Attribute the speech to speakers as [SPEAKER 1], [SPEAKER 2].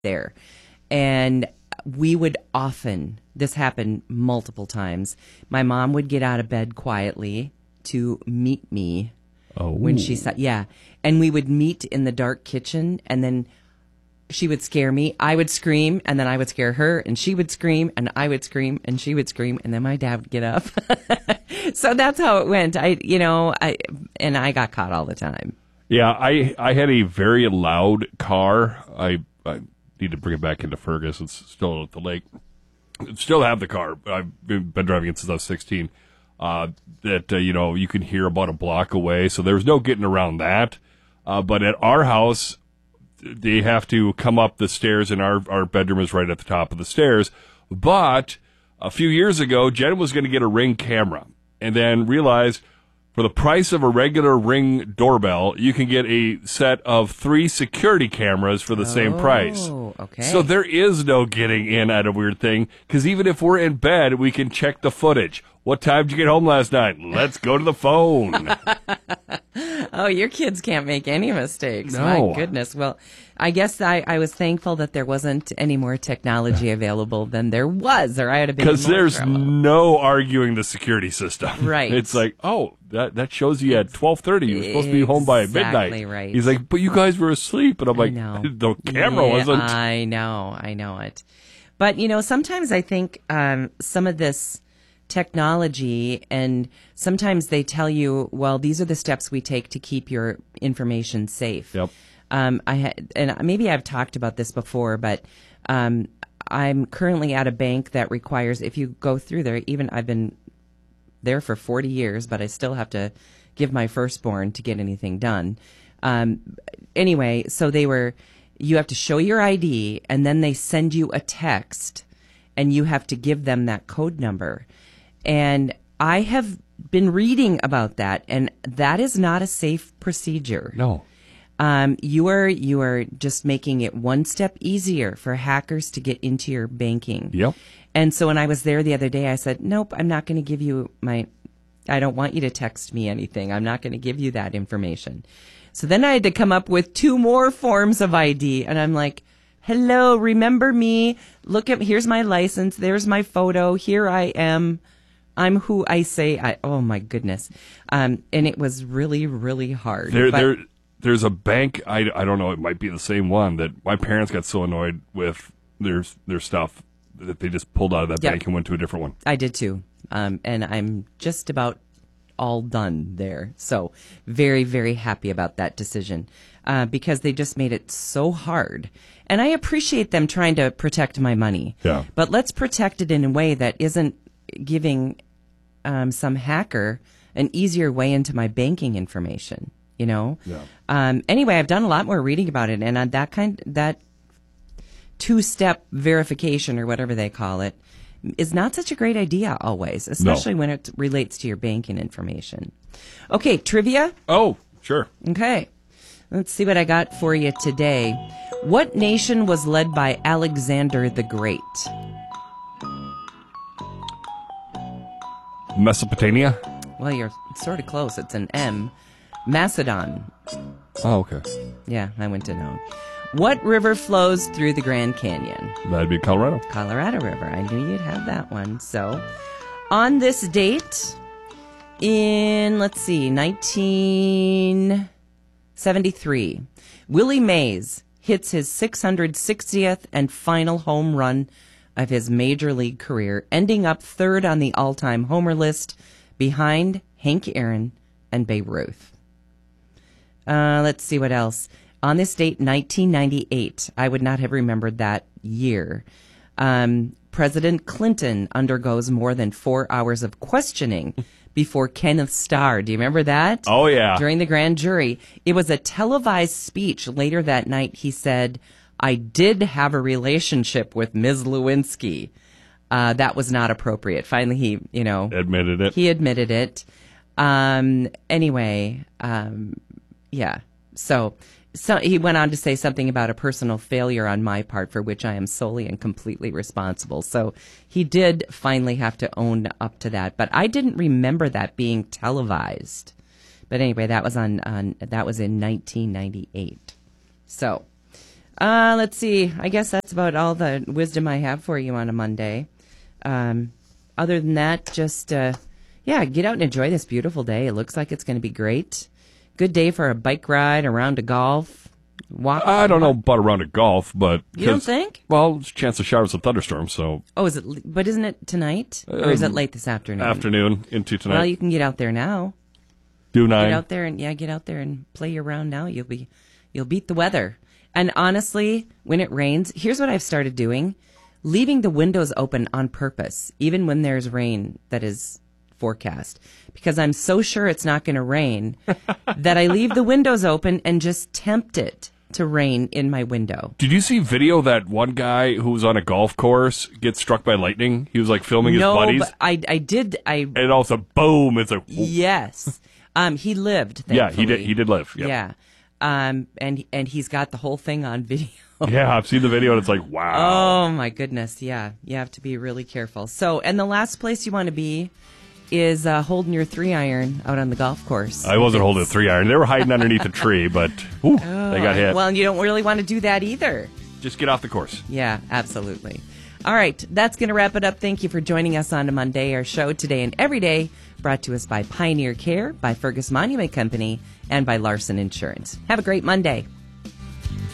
[SPEAKER 1] there. And we would often, this happened multiple times, my mom would get out of bed quietly to meet me when she saw, and we would meet in the dark kitchen, and then she would scare me, I would scream, and then I would scare her, and she would scream, and I would scream, and she would scream, and then my dad would get up. So that's how it went. I got caught all the time.
[SPEAKER 2] Yeah, I had a very loud car. I need to bring it back into Fergus. It's still at the lake. Still have the car. I've been driving it since I was 16. You can hear about a block away. So there's no getting around that. But at our house, they have to come up the stairs, and our bedroom is right at the top of the stairs. But a few years ago, Jen was going to get a Ring camera and then realized for the price of a regular Ring doorbell, you can get a set of 3 security cameras for the same price.
[SPEAKER 1] Okay.
[SPEAKER 2] So there is no getting in at a weird thing, because even if we're in bed, we can check the footage. What time did you get home last night? Let's go to the phone.
[SPEAKER 1] Oh, your kids can't make any mistakes.
[SPEAKER 2] No.
[SPEAKER 1] My goodness. Well, I guess I was thankful that there wasn't any more technology available than there was, or I would have been
[SPEAKER 2] Because there's
[SPEAKER 1] trouble.
[SPEAKER 2] no arguing the security system.
[SPEAKER 1] Right.
[SPEAKER 2] It's like, that shows you at 12:30. You were supposed to be home by midnight.
[SPEAKER 1] Exactly right.
[SPEAKER 2] He's like, but you guys were asleep. And I'm like, the camera wasn't.
[SPEAKER 1] I know it. But, sometimes I think some of this technology, and sometimes they tell you, well, these are the steps we take to keep your information safe.
[SPEAKER 2] Yep.
[SPEAKER 1] And maybe I've talked about this before, but I'm currently at a bank that requires, if you go through there, even I've been there for 40 years, but I still have to give my firstborn to get anything done. Anyway, so you have to show your ID, and then they send you a text, and you have to give them that code number. And I have been reading about that, and that is not a safe procedure.
[SPEAKER 2] No.
[SPEAKER 1] You are just making it one step easier for hackers to get into your banking.
[SPEAKER 2] Yep.
[SPEAKER 1] And so when I was there the other day, I said, nope, I'm not going to give you I don't want you to text me anything. I'm not going to give you that information. So then I had to come up with 2 more forms of ID. And I'm like, hello, remember me? Here's my license. There's my photo. Here I am. I'm who I say oh my goodness. And it was really, really hard.
[SPEAKER 2] There's a bank, I don't know, it might be the same one, that my parents got so annoyed with their stuff that they just pulled out of that bank and went to a different one.
[SPEAKER 1] I did too. And I'm just about all done there. So very, very happy about that decision because they just made it so hard. And I appreciate them trying to protect my money.
[SPEAKER 2] Yeah.
[SPEAKER 1] But let's protect it in a way that isn't giving some hacker an easier way into my banking information, Yeah. Anyway, I've done a lot more reading about it, and on that 2-step verification or whatever they call it is not such a great idea always, especially when it relates to your banking information. Okay, trivia?
[SPEAKER 2] Oh, sure.
[SPEAKER 1] Okay. Let's see what I got for you today. What nation was led by Alexander the Great?
[SPEAKER 2] Mesopotamia?
[SPEAKER 1] Well, you're sort of close. It's an M. Macedon.
[SPEAKER 2] Oh, okay.
[SPEAKER 1] Yeah, I went to know. What river flows through the Grand Canyon?
[SPEAKER 2] That'd be Colorado.
[SPEAKER 1] Colorado River. I knew you'd have that one. So, on this date in, 1973, Willie Mays hits his 660th and final home run of his major league career, ending up 3rd on the all-time homer list behind Hank Aaron and Babe Ruth. Let's see what else. On this date, 1998, I would not have remembered that year. President Clinton undergoes more than 4 hours of questioning before Kenneth Starr. Do you remember that?
[SPEAKER 2] Oh, yeah.
[SPEAKER 1] During the grand jury. It was a televised speech. Later that night, he said, I did have a relationship with Ms. Lewinsky. That was not appropriate. Finally, he,
[SPEAKER 2] admitted it.
[SPEAKER 1] He admitted it. Anyway, yeah. So he went on to say something about a personal failure on my part for which I am solely and completely responsible. So he did finally have to own up to that. But I didn't remember that being televised. But anyway, that was that was in 1998. So Let's see. I guess that's about all the wisdom I have for you on a Monday. Other than that, just, get out and enjoy this beautiful day. It looks like it's going to be great. Good day for a bike ride, a round of golf. Walk.
[SPEAKER 2] I don't know about a round of golf, but...
[SPEAKER 1] You don't think?
[SPEAKER 2] Well, there's a chance of showers and thunderstorms, so...
[SPEAKER 1] Oh, is it? But isn't it tonight? Or is it late this afternoon?
[SPEAKER 2] Afternoon into tonight.
[SPEAKER 1] Well, you can get out there now.
[SPEAKER 2] Do 9.
[SPEAKER 1] Get out there and play your round now. You'll beat the weather. And honestly, when it rains, here's what I've started doing. Leaving the windows open on purpose, even when there's rain that is forecast. Because I'm so sure it's not going to rain that I leave the windows open and just tempt it to rain in my window.
[SPEAKER 2] Did you see video that one guy who was on a golf course gets struck by lightning? He was like filming his buddies.
[SPEAKER 1] No, but I did.
[SPEAKER 2] And also, boom! It's like
[SPEAKER 1] yes. He lived. Thankfully.
[SPEAKER 2] Yeah, he did live. Yep.
[SPEAKER 1] Yeah. And he's got the whole thing on video.
[SPEAKER 2] Yeah, I've seen the video and it's like, wow.
[SPEAKER 1] Oh my goodness. Yeah. You have to be really careful. So, and the last place you want to be is holding your 3-iron out on the golf course.
[SPEAKER 2] I wasn't holding a 3-iron. They were hiding underneath a tree, but they got hit.
[SPEAKER 1] Well, you don't really want to do that either.
[SPEAKER 2] Just get off the course.
[SPEAKER 1] Yeah, absolutely. All right, that's going to wrap it up. Thank you for joining us on a Monday. Our show today and every day brought to us by Pioneer Care, by Fergus Monument Company, and by Larson Insurance. Have a great Monday.